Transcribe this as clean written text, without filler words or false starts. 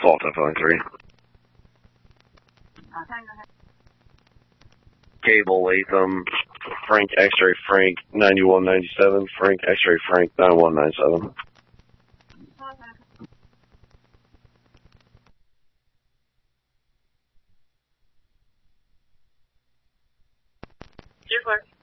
Delta phone 3. Cable Latham, Frank X-Ray Frank 9197, Frank X-Ray Frank 9197. Your 4.